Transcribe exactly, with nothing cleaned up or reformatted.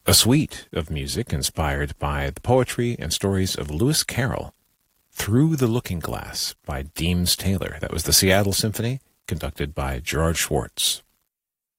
a suite of music inspired by the poetry and stories of Lewis Carroll. Through the Looking Glass by Deems Taylor. That was the Seattle Symphony, conducted by Gerard Schwartz.